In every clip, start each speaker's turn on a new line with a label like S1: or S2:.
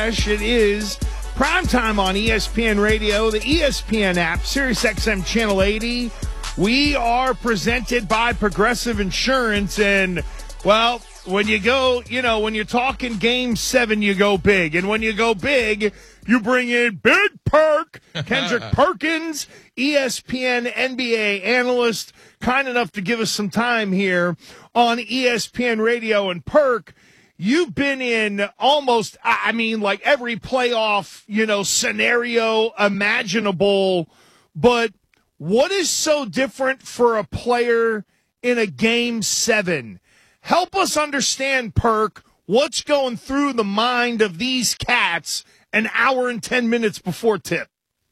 S1: fresh. It is primetime on ESPN Radio, the ESPN app, SiriusXM Channel 80. We are presented by Progressive Insurance. And, well, when you go, when you're talking Game 7, you go big. And when you go big, you bring in Big Perk, Kendrick Perkins, ESPN NBA analyst, kind enough to give us some time here on ESPN Radio. And Perk, you've been in almost, like every playoff, scenario imaginable. But what is so different for a player in a Game 7? Help us understand, Perk, what's going through the mind of these cats an hour and 10 minutes before tip.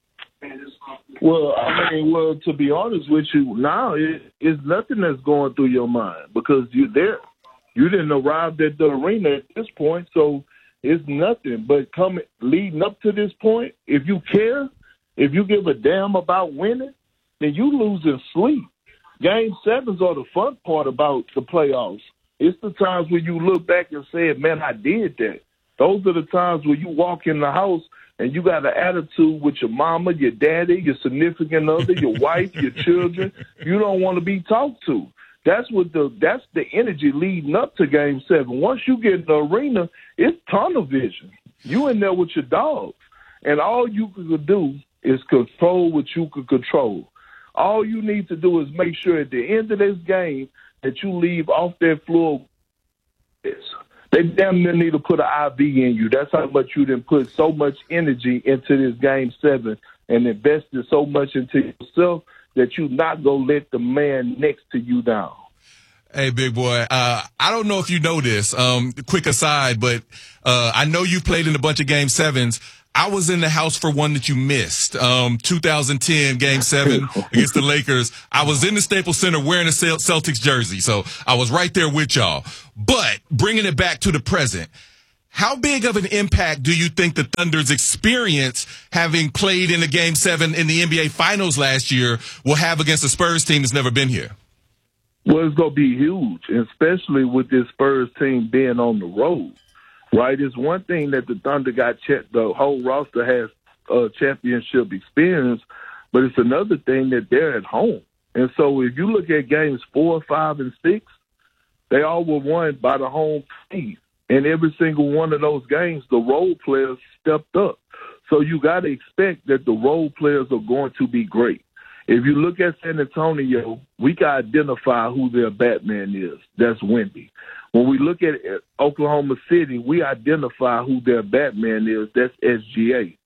S2: Well, to be honest with you, now it's nothing that's going through your mind because you're there. You didn't arrive at the arena at this point, so it's nothing. But leading up to this point, if you care, if you give a damn about winning, then you losing sleep. Game 7s are the fun part about the playoffs. It's the times when you look back and say, man, I did that. Those are the times where you walk in the house and you got an attitude with your mama, your daddy, your significant other, your wife, your children. You don't want to be talked to. That's the energy leading up to Game 7. Once you get in the arena, it's tunnel vision. You in there with your dogs. And all you can do is control what you can control. All you need to do is make sure at the end of this game that you leave off that floor. They damn near need to put an IV in you. That's how much you didn't put so much energy into this Game 7 and invested so much into yourself that you not going to let the man next to you down.
S3: Hey, big boy, I don't know if you know this, quick aside, but I know you played in a bunch of Game 7s. I was in the house for one that you missed, 2010 Game 7 against the Lakers. I was in the Staples Center wearing a Celtics jersey, so I was right there with y'all. But bringing it back to the present, how big of an impact do you think the Thunder's experience, having played in a Game 7 in the NBA Finals last year, will have against a Spurs team that's never been here?
S2: Well, it's going to be huge, especially with this Spurs team being on the road. Right, it's one thing that the Thunder got the whole roster has championship experience, but it's another thing that they're at home. And so if you look at games 4, 5, and 6, they all were won by the home team. And every single one of those games, the role players stepped up. So you got to expect that the role players are going to be great. If you look at San Antonio, we got to identify who their Batman is. That's Wemby. When we look at Oklahoma City, we identify who their Batman is. That's SGA.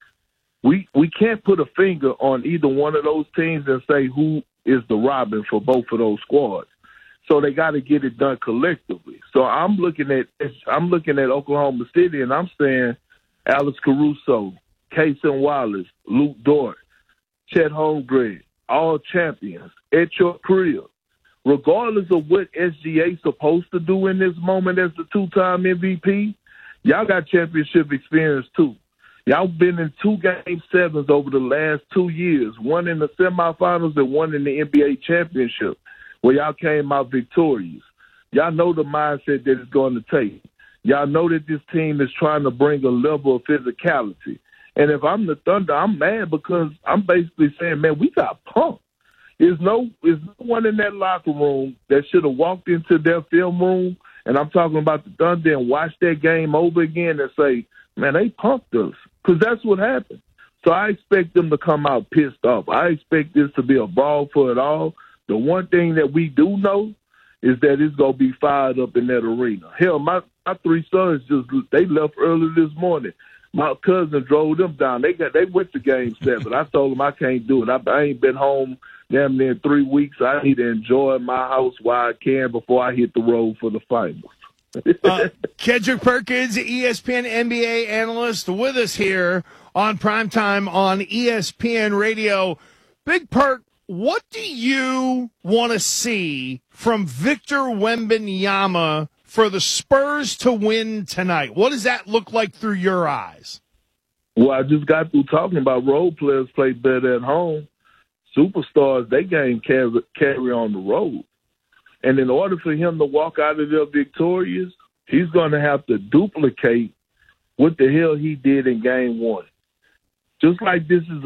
S2: We can't put a finger on either one of those teams and say who is the Robin for both of those squads. So they got to get it done collectively. So I'm looking at Oklahoma City, and I'm saying Alex Caruso, Cason Wallace, Luke Dort, Chet Holmgren, all champions at your crib. Regardless of what SGA's supposed to do in this moment as the two-time MVP, y'all got championship experience too. Y'all been in 2 Game 7s over the last 2 years, one in the semifinals and one in the NBA championship, where y'all came out victorious. Y'all know the mindset that it's going to take. Y'all know that this team is trying to bring a level of physicality. And if I'm the Thunder, I'm mad because I'm basically saying, man, we got pumped. There's no one in that locker room that should have walked into their film room, and I'm talking about the Thunder, and watched that game over again and say, man, they pumped us, because that's what happened. So I expect them to come out pissed off. I expect this to be a brawl for it all. The one thing that we do know is that it's going to be fired up in that arena. Hell, my 3 sons they left early this morning. My cousin drove them down. They went to Game 7. I told them I can't do it. I ain't been home damn near 3 weeks. I need to enjoy my house while I can before I hit the road for the finals.
S1: Kendrick Perkins, ESPN NBA analyst, with us here on Primetime on ESPN Radio. Big Perk, what do you want to see from Victor Wembanyama for the Spurs to win tonight? What does that look like through your eyes?
S2: Well, I just got through talking about role players play better at home. Superstars, they game carry on the road. And in order for him to walk out of there victorious, he's going to have to duplicate what the hell he did in Game 1. Just like this is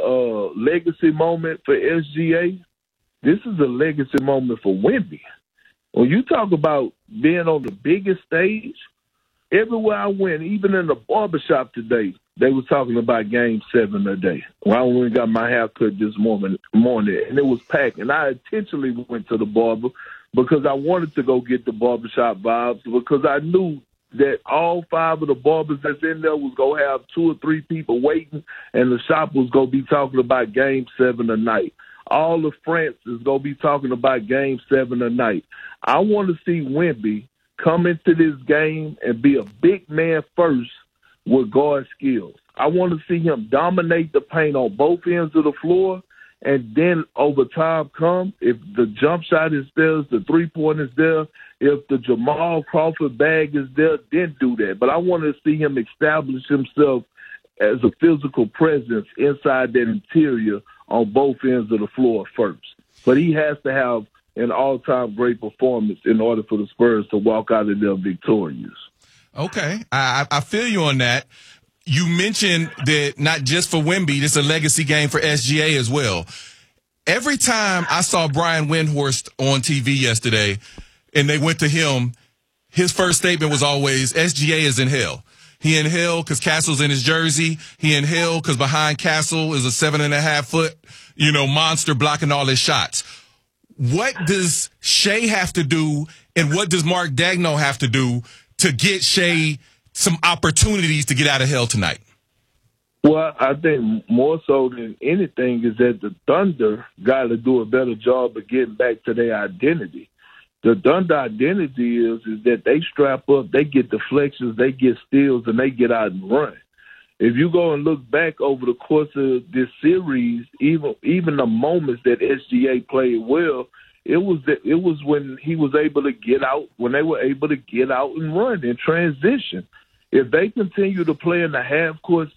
S2: a legacy moment for SGA, this is a legacy moment for Wemby. When you talk about being on the biggest stage, everywhere I went, even in the barbershop today, they were talking about Game 7 today. When I went and got my hair cut this morning, and it was packed. And I intentionally went to the barber because I wanted to go get the barbershop vibes, because I knew that all 5 of the barbers that's in there was going to have 2 or 3 people waiting, and the shop was going to be talking about Game 7 tonight. All of France is going to be talking about Game 7 tonight. I want to see Wemby come into this game and be a big man first with guard skills. I want to see him dominate the paint on both ends of the floor, and then over time come, if the jump shot is there, if the three-point is there, if the Jamal Crawford bag is there, then do that. But I want to see him establish himself as a physical presence inside that interior on both ends of the floor first. But he has to have an all-time great performance in order for the Spurs to walk out of there victorious.
S3: Okay, I feel you on that. You mentioned that not just for Wemby, this is a legacy game for SGA as well. Every time I saw Brian Windhorst on TV yesterday and they went to him, his first statement was always, SGA is in hell. He in hell because Castle's in his jersey. He in hell because behind Castle is a 7.5-foot, monster blocking all his shots. What does Shai have to do, and what does Mark Daigneault have to do to get Shai some opportunities to get out of hell tonight?
S2: Well, I think more so than anything is that the Thunder got to do a better job of getting back to their identity. The Thunder identity is that they strap up, they get deflections, they get steals, and they get out and run. If you go and look back over the course of this series, even the moments that SGA played well, it was when he was able to get out, when they were able to get out and run in transition. If they continue to play in the half-court